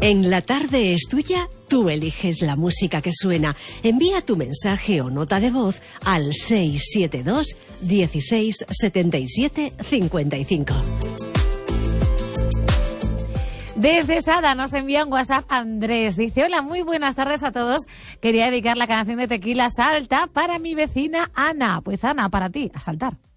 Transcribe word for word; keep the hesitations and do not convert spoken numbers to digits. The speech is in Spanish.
En La Tarde es Tuya, tú eliges la música que suena. Envía tu mensaje o nota de voz al seis siete dos, dieciséis, setenta y siete, cincuenta y cinco. Desde Sada nos envía un WhatsApp Andrés. Dice: hola, muy buenas tardes a todos. Quería dedicar la canción de Tequila Salta para mi vecina Ana. Pues Ana, para ti, a saltar.